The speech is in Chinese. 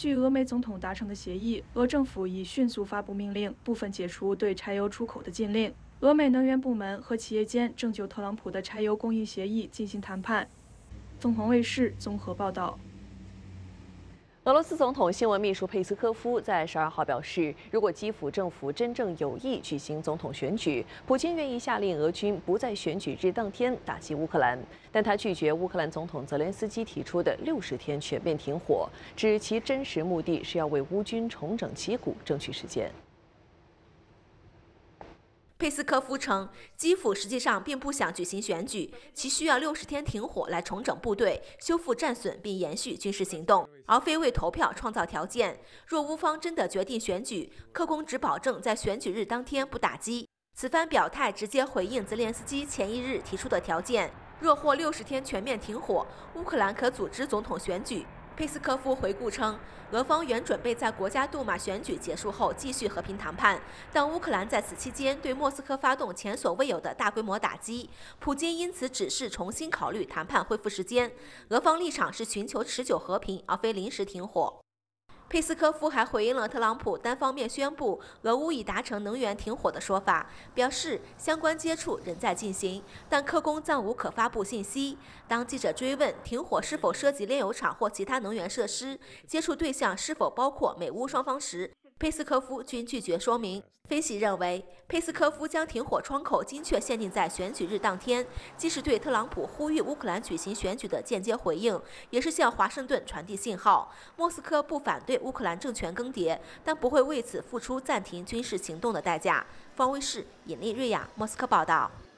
据俄美总统达成的协议，俄政府已迅速发布命令，部分解除对柴油出口的禁令。俄美能源部门和企业间正就特朗普的柴油供应协议进行谈判。凤凰卫视综合报道。 俄罗斯总统新闻秘书佩斯科夫在12号表示，如果基辅政府真正有意举行总统选举，普京愿意下令俄军不在选举日当天打击乌克兰。但他拒绝乌克兰总统泽连斯基提出的60天全面停火，指其真实目的是要为乌军重整旗鼓争取时间。 佩斯科夫称，基辅实际上并不想举行选举，其需要60天停火来重整部队、修复战损并延续军事行动，而非为投票创造条件。若乌方真的决定选举，克宫只保证在选举日当天不打击。此番表态直接回应泽连斯基前一日提出的条件：若获60天全面停火，乌克兰可组织总统选举。 佩斯科夫回顾称，俄方原准备在国家杜马选举结束后继续和平谈判，但乌克兰在此期间对莫斯科发动前所未有的大规模打击，普京因此指示重新考虑谈判恢复时间。俄方立场是寻求持久和平，而非临时停火。 佩斯科夫还回应了特朗普单方面宣布俄乌已达成能源停火的说法，表示相关接触仍在进行，但克宫暂无可发布信息。当记者追问停火是否涉及炼油厂或其他能源设施，接触对象是否包括美乌双方时，佩斯科夫均拒绝说明。分析认为，佩斯科夫将停火窗口精确限定在选举日当天，既是对特朗普呼吁乌克兰举行选举的间接回应，也是向华盛顿传递信号。莫斯科不反对乌克兰政权更迭，但不会为此付出暂停军事行动的代价。方卫视尹丽瑞亚莫斯科报道。